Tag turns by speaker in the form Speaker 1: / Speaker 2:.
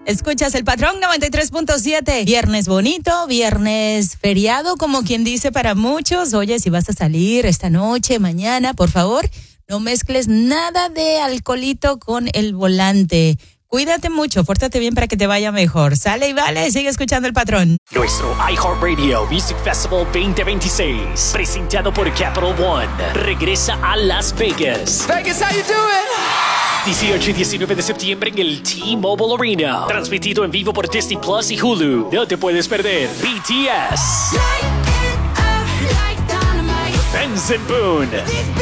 Speaker 1: Escuchas El Patrón 93.7. Viernes bonito, viernes feriado, como quien dice para muchos. Oye, si vas a salir esta noche, mañana, por favor, no mezcles nada de alcoholito con el volante. Cuídate mucho, pórtate bien para que te vaya mejor. Sale y vale, sigue escuchando El Patrón.
Speaker 2: Nuestro iHeartRadio Music Festival 2026, presentado por Capital One, regresa a Las Vegas.
Speaker 3: Vegas, how you doing?
Speaker 2: 18 y 19 de septiembre en el T-Mobile Arena. Transmitido en vivo por Disney Plus y Hulu. No te puedes perder BTS, Benson Boone,